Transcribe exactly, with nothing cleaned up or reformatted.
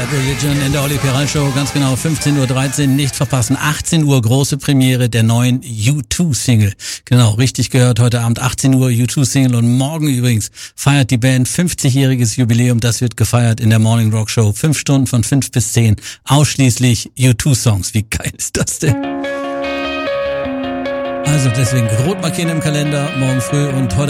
Bad Religion in der Olli Peral Show, ganz genau fünfzehn Uhr dreizehn, nicht verpassen. achtzehn Uhr große Premiere der neuen U zwei Single. Genau, richtig gehört, heute Abend achtzehn Uhr U zwei Single und morgen übrigens feiert die Band fünfzigjähriges Jubiläum. Das wird gefeiert in der Morning Rock Show. Fünf Stunden von fünf bis zehn, ausschließlich U zwei Songs. Wie geil ist das denn? Also deswegen rot markieren im Kalender, morgen früh und heute